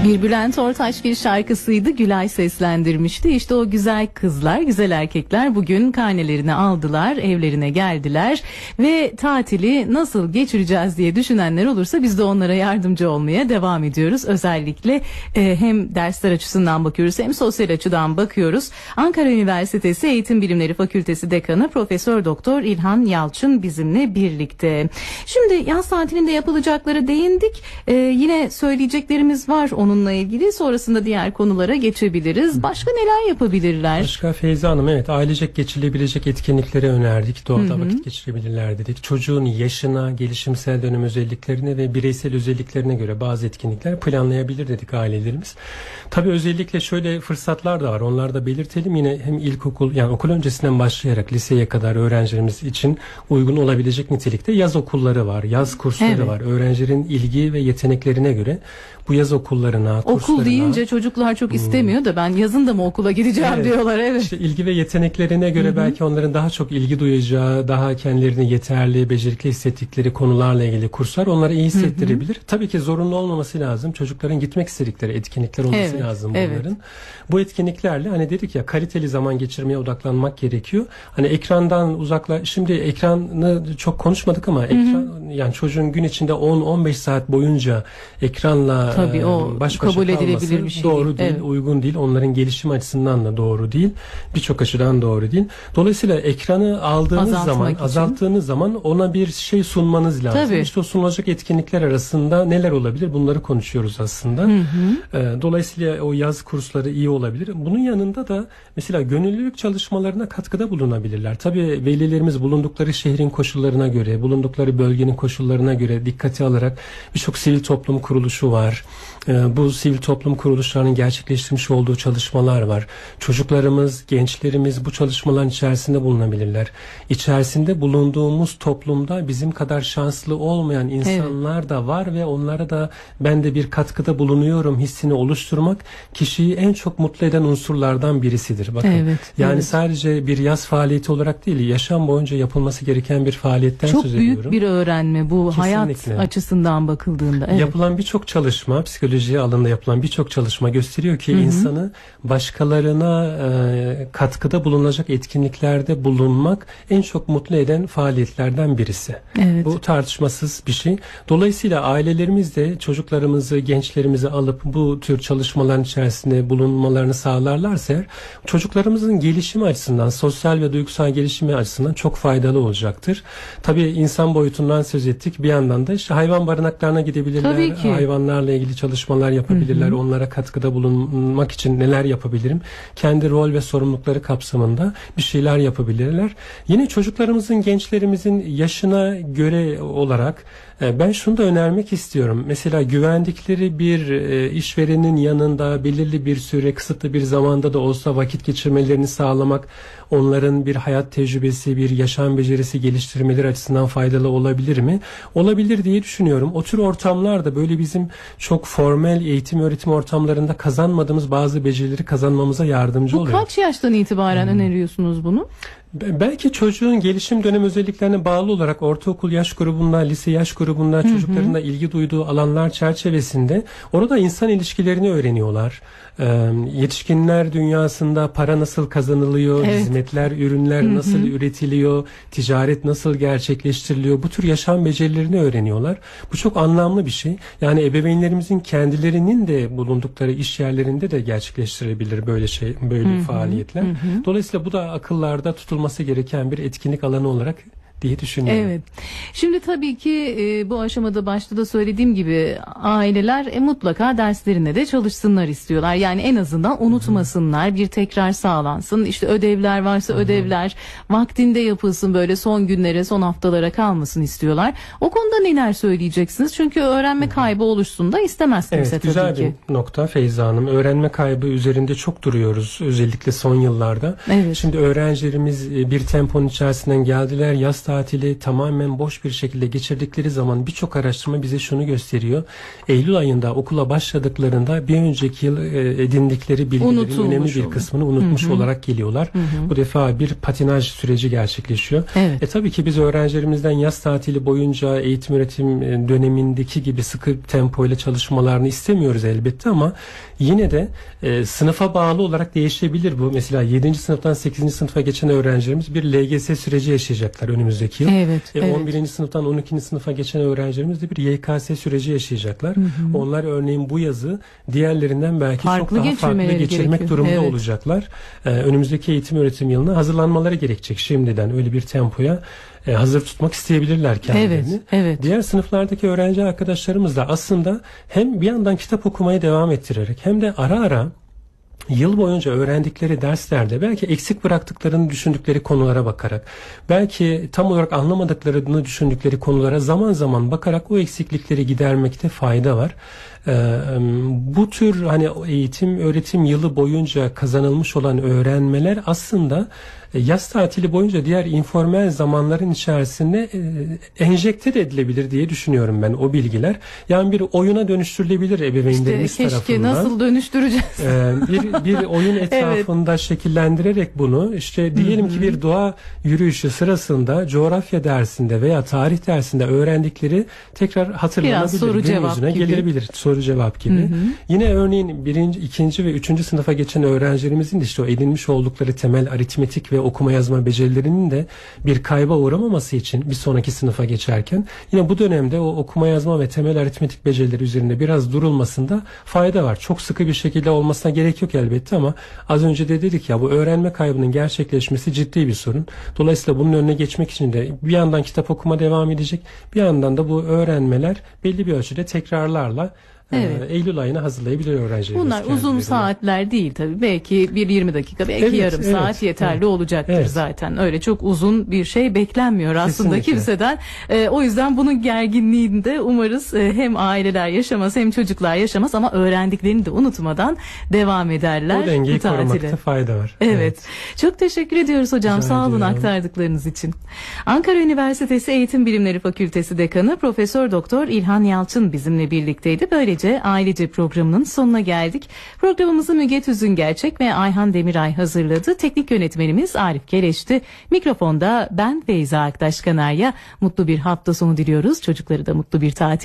Bir Bülent Ortaçgil şarkısıydı. Gülay seslendirmişti. İşte o güzel kızlar, güzel erkekler bugün karnelerini aldılar, evlerine geldiler ve tatili nasıl geçireceğiz diye düşünenler olursa biz de onlara yardımcı olmaya devam ediyoruz. Özellikle hem dersler açısından bakıyoruz hem sosyal açıdan bakıyoruz. Ankara Üniversitesi Eğitim Bilimleri Fakültesi Dekanı Profesör Doktor İlhan Yalçın bizimle birlikte. Şimdi yaz tatilinde yapılacaklara değindik. Yine söyleyeceklerimiz var onunla ilgili. Sonrasında diğer konulara geçebiliriz. Başka neler yapabilirler? Başka Feyza Hanım, evet, ailecek geçirilebilecek etkinliklere önerdik. Doğada vakit geçirebilirler dedik. Çocuğun yaşına, gelişimsel dönem özelliklerine ve bireysel özelliklerine göre bazı etkinlikler planlayabilir dedik ailelerimiz. Tabii özellikle şöyle fırsatlar da var. Onları da belirtelim. Yine hem ilkokul, yani okul öncesinden başlayarak liseye kadar öğrencilerimiz için uygun olabilecek nitelikte yaz okulları var. Yaz kursları var. Öğrencilerin ilgi ve yeteneklerine göre bu yaz okullarına, kurslarına... Okul deyince çocuklar çok istemiyor da ben yazın da mı okula gideceğim diyorlar. Evet. İşte ilgi ve yeteneklerine göre belki onların daha çok ilgi duyacağı, daha kendilerini yeterli, becerikli hissettikleri konularla ilgili kurslar onlara iyi hissettirebilir. Tabii ki zorunlu olmaması lazım. Çocukların gitmek istedikleri etkinlikler olması lazım bunların. Bu etkinliklerle hani dedik ya, kaliteli zaman geçirmeye odaklanmak gerekiyor. Hani ekrandan şimdi ekranı çok konuşmadık ama ekran, yani çocuğun gün içinde 10-15 saat boyunca ekranla baş başa kabul kalması edilebilir bir şey doğru değil, uygun değil. Onların gelişim açısından da doğru değil. Birçok açıdan doğru değil. Dolayısıyla ekranı azalttığınız zaman ona bir şey sunmanız lazım. Tabii. İşte o sunulacak etkinlikler arasında neler olabilir? Bunları konuşuyoruz aslında. Dolayısıyla o yaz kursları iyi olabilir. Bunun yanında da mesela gönüllülük çalışmalarına katkıda bulunabilirler. Tabii velilerimiz bulundukları şehrin koşullarına göre, bulundukları bölgenin koşullarına göre dikkate alarak birçok sivil toplum kuruluşu var. Bu sivil toplum kuruluşlarının gerçekleştirmiş olduğu çalışmalar var. Çocuklarımız, gençlerimiz bu çalışmaların içerisinde bulunabilirler. İçerisinde bulunduğumuz toplumda bizim kadar şanslı olmayan insanlar da var ve onlara da ben de bir katkıda bulunuyorum hissini oluşturmak kişiyi en çok mutlu eden unsurlardan birisidir. Bakın. Sadece bir yaz faaliyeti olarak değil, yaşam boyunca yapılması gereken bir faaliyetten çok söz ediyorum. Çok büyük bir öğrenme bu. Kesinlikle. Hayat açısından bakıldığında. Yapılan birçok çalışma, psikoloji alanında yapılan birçok çalışma gösteriyor ki insanı başkalarına katkıda bulunacak etkinliklerde bulunmak en çok mutlu eden faaliyetlerden birisi. Evet. Bu tartışmasız bir şey. Dolayısıyla ailelerimiz de çocuklarımızı, gençlerimizi alıp bu tür çalışmaların içerisinde bulunmalarını sağlarlarsa çocuklarımızın gelişimi açısından, sosyal ve duygusal gelişimi açısından çok faydalı olacaktır. Tabii insan boyutundan söz ettik. Bir yandan da işte hayvan barınaklarına gidebilirler. Hayvanlarla ilgili çalışmalar yapabilirler. Onlara katkıda bulunmak için neler yapabilirim? Kendi rol ve sorumlulukları kapsamında bir şeyler yapabilirler. Yine çocuklarımızın, gençlerimizin yaşına göre olarak ben şunu da önermek istiyorum. Mesela güvendikleri bir işverenin yanında belirli bir süre, kısıtlı bir zamanda da olsa vakit geçirmelerini sağlamak, onların bir hayat tecrübesi, bir yaşam becerisi geliştirmeleri açısından faydalı olabilir mi? Olabilir diye düşünüyorum. O tür ortamlarda böyle bizim çok formel eğitim öğretim ortamlarında kazanmadığımız bazı becerileri kazanmamıza yardımcı oluyor. Bu kaç yaştan itibaren öneriyorsunuz bunu? Belki çocuğun gelişim dönem özelliklerine bağlı olarak ortaokul yaş grubunda, lise yaş grubunda çocukların da ilgi duyduğu alanlar çerçevesinde orada insan ilişkilerini öğreniyorlar. Yetişkinler dünyasında para nasıl kazanılıyor, hizmetler, ürünler nasıl üretiliyor, ticaret nasıl gerçekleştiriliyor, bu tür yaşam becerilerini öğreniyorlar. Bu çok anlamlı bir şey. Yani ebeveynlerimizin kendilerinin de bulundukları iş yerlerinde de gerçekleştirebilir böyle faaliyetler. Dolayısıyla bu da akıllarda tutulması gereken bir etkinlik alanı olarak diye düşünüyorum. Evet. Şimdi tabii ki bu aşamada başta da söylediğim gibi aileler mutlaka derslerine de çalışsınlar istiyorlar. Yani en azından unutmasınlar, bir tekrar sağlansın. İşte ödevler varsa ödevler vaktinde yapılsın, böyle son günlere, son haftalara kalmasın istiyorlar. O konuda neler söyleyeceksiniz? Çünkü öğrenme kaybı oluşsun da istemez kimse tabii ki. Evet, güzel bir nokta Feyza Hanım. Öğrenme kaybı üzerinde çok duruyoruz özellikle son yıllarda. Evet. Şimdi öğrencilerimiz bir temponun içerisinden geldiler. Yaz tatili tamamen boş bir şekilde geçirdikleri zaman birçok araştırma bize şunu gösteriyor. Eylül ayında okula başladıklarında bir önceki yıl edindikleri bilgilerin önemli bir kısmını unutmuş olarak geliyorlar. Bu defa bir patinaj süreci gerçekleşiyor. Evet. Tabii ki biz öğrencilerimizden yaz tatili boyunca eğitim öğretim dönemindeki gibi sıkı tempoyla çalışmalarını istemiyoruz elbette ama yine de sınıfa bağlı olarak değişebilir bu. Mesela 7. sınıftan 8. sınıfa geçen öğrencilerimiz bir LGS süreci yaşayacaklar önümüzdeki yıl. Evet, 11. sınıftan 12. sınıfa geçen öğrencilerimiz de bir YKS süreci yaşayacaklar. Onlar örneğin bu yazı diğerlerinden belki çok daha farklı geçirmek durumunda olacaklar. Önümüzdeki eğitim öğretim yılına hazırlanmaları gerekecek şimdiden. Öyle bir tempoya hazır tutmak isteyebilirler kendilerini. Evet. Diğer sınıflardaki öğrenci arkadaşlarımız da aslında hem bir yandan kitap okumaya devam ettirerek hem de ara ara yıl boyunca öğrendikleri derslerde belki eksik bıraktıklarını düşündükleri konulara bakarak, belki tam olarak anlamadıklarını düşündükleri konulara zaman zaman bakarak o eksiklikleri gidermekte fayda var. Bu tür hani eğitim öğretim yılı boyunca kazanılmış olan öğrenmeler aslında yaz tatili boyunca diğer informal zamanların içerisinde enjekte de edilebilir diye düşünüyorum ben o bilgiler. Yani bir oyuna dönüştürülebilir ebeveynlerimiz tarafından. Keşke nasıl dönüştüreceğiz? Bir oyun etrafında şekillendirerek bunu diyelim ki bir doğa yürüyüşü sırasında coğrafya dersinde veya tarih dersinde öğrendikleri tekrar hatırlanabilir. Soru cevap gibi. Gelebilir. Soru cevap gibi. Yine örneğin 1., 2. ve 3. sınıfa geçen öğrencilerimizin de o edinmiş oldukları temel aritmetik ve okuma yazma becerilerinin de bir kayba uğramaması için bir sonraki sınıfa geçerken yine bu dönemde o okuma yazma ve temel aritmetik becerileri üzerinde biraz durulmasında fayda var. Çok sıkı bir şekilde olmasına gerek yok elbette ama az önce de dedik ya, bu öğrenme kaybının gerçekleşmesi ciddi bir sorun. Dolayısıyla bunun önüne geçmek için de bir yandan kitap okuma devam edecek, bir yandan da bu öğrenmeler belli bir ölçüde tekrarlarla Eylül ayına hazırlayabilir öğrencilerimiz. Bunlar uzun saatler değil tabii. Belki bir 20 dakika, belki yarım saat yeterli olacaktır zaten. Öyle çok uzun bir şey beklenmiyor aslında kimseden. O yüzden bunun gerginliğinde umarız hem aileler yaşamaz hem çocuklar yaşamaz ama öğrendiklerini de unutmadan devam ederler. O dengeyi korumakta fayda var. Evet. Çok teşekkür ediyoruz hocam. Sağ olun aktardıklarınız için. Ankara Üniversitesi Eğitim Bilimleri Fakültesi Dekanı Profesör Doktor İlhan Yalçın bizimle birlikteydi. Böylece Ailece programının sonuna geldik. Programımızı Müge Tüzüngerçek ve Ayhan Demiray hazırladı. Teknik yönetmenimiz Arif Keleş'ti. Mikrofonda ben Feyza Aktaş Kanarya. Mutlu bir hafta sonu diliyoruz. Çocukları da mutlu bir tatil